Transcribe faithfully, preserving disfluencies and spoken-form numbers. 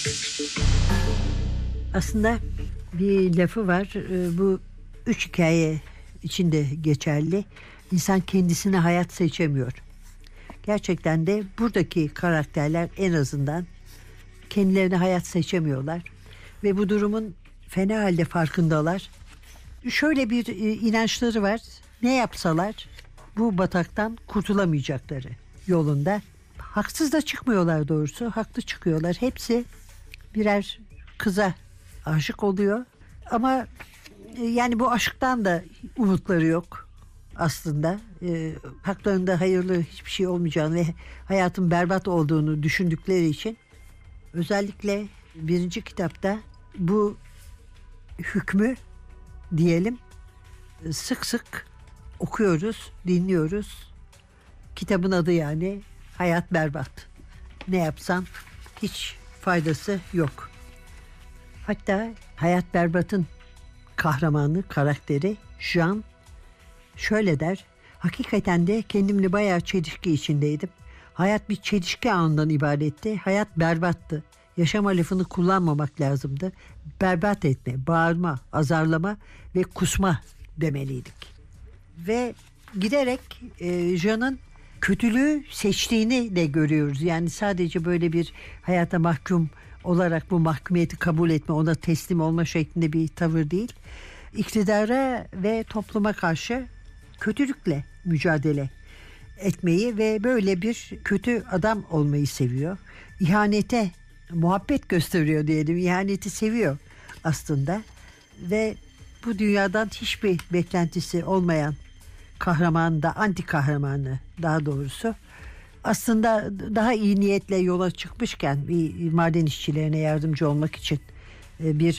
Aslında bir lafı var, bu üç hikaye içinde geçerli. İnsan kendisine hayat seçemiyor. Gerçekten de buradaki karakterler en azından kendilerine hayat seçemiyorlar. Ve bu durumun fena halde farkındalar. Şöyle bir inançları var. Ne yapsalar bu bataktan kurtulamayacakları yolunda. Haksız da çıkmıyorlar doğrusu. Haklı çıkıyorlar. Hepsi birer kıza aşık oluyor. Ama yani bu aşktan da umutları yok aslında. E, haklarında hayırlı hiçbir şey olmayacağını ve hayatın berbat olduğunu düşündükleri için özellikle birinci kitapta bu hükmü diyelim sık sık okuyoruz, dinliyoruz. Kitabın adı yani Hayat Berbat. Ne yapsan hiç faydası yok. Hatta Hayat Berbat'ın kahramanı, karakteri Jean şöyle der: hakikaten de kendimle bayağı çelişki içindeydim. Hayat bir çelişki anından ibaretti. Hayat berbattı. Yaşama lafını kullanmamak lazımdı. Berbat etme, bağırma, azarlama ve kusma demeliydik. Ve giderek e, Jean'ın kötülüğü seçtiğini de görüyoruz. Yani sadece böyle bir hayata mahkum olarak bu mahkumiyeti kabul etme, ona teslim olma şeklinde bir tavır değil. İktidara ve topluma karşı kötülükle mücadele etmeyi ve böyle bir kötü adam olmayı seviyor. İhanete muhabbet gösteriyor diyelim. İhaneti seviyor aslında. Ve bu dünyadan hiçbir beklentisi olmayan kahraman da anti kahramanı daha doğrusu aslında daha iyi niyetle yola çıkmışken bir maden işçilerine yardımcı olmak için bir